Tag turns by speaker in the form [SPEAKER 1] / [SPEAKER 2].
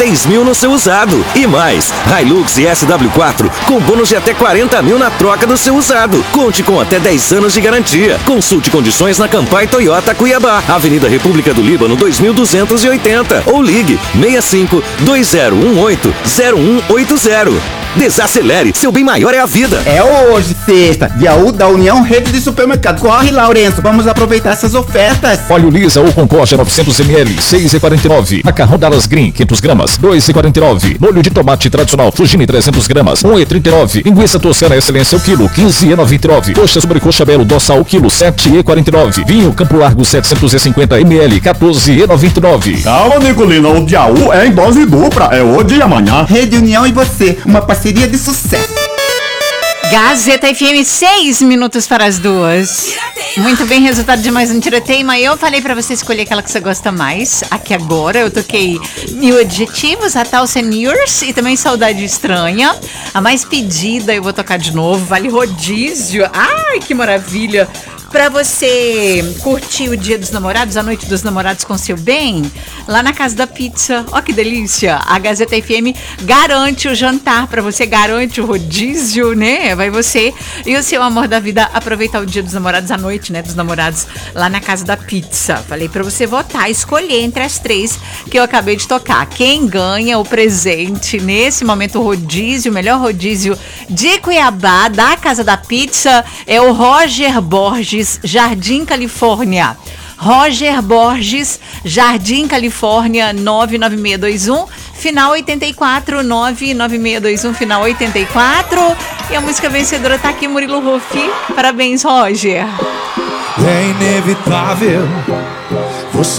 [SPEAKER 1] 10 mil no seu usado. E mais, Hilux e SW4 com bônus de até 40 mil na troca do seu usado. Conte com até 10 anos de garantia. Consulte condições na Campai Toyota Cuiabá, Avenida República do Líbano 2280 ou ligue 65 2018 0180. Desacelere, seu bem maior é a vida.
[SPEAKER 2] É hoje, sexta, dia 1 da União Rede de Supermercado. Corre, Lourenço, vamos aproveitar essas ofertas.
[SPEAKER 3] Óleo Lisa ou Concórdia 900ml, 6,49. Macarrão Dallas Green, 500 gramas, 2,49. Molho de tomate tradicional Fugini, 300 gramas, 1,39. Linguiça Toscana Excelência, o quilo, 15,99. Coxa sobre coxa belo, dorsal, o quilo, 7,49. Vinho Campo Largo, 750ml, 14,99.
[SPEAKER 4] Calma, Nicolina, o dia 1 é em dose dupla, é hoje e amanhã.
[SPEAKER 2] Rede União e você, uma parceria de sucesso.
[SPEAKER 5] Gazeta FM, 6 minutos para as 2. Muito bem, resultado de mais um Tirateima. Eu falei pra você escolher aquela que você gosta mais. Aqui agora eu toquei 1000 adjetivos, a tal Seniors e também Saudade Estranha. A mais pedida eu vou tocar de novo, Vale Rodízio. Ai, que maravilha! Pra você curtir o Dia dos Namorados, a Noite dos Namorados com seu bem, lá na Casa da Pizza. Ó que delícia! A Gazeta FM garante o jantar pra você, garante o rodízio, né? Vai você e o seu amor da vida aproveitar o Dia dos Namorados, a noite, né, dos namorados, lá na Casa da Pizza. Falei pra você votar, escolher entre as 3 que eu acabei de tocar. Quem ganha o presente nesse momento, o rodízio, o melhor rodízio de Cuiabá, da Casa da Pizza, é o Roger Borges, Jardim Califórnia. Roger Borges, Jardim Califórnia, 99621, final 84, 99621, final 84. E a música vencedora tá aqui, Murilo Ruffi. Parabéns, Roger.
[SPEAKER 6] É inevitável você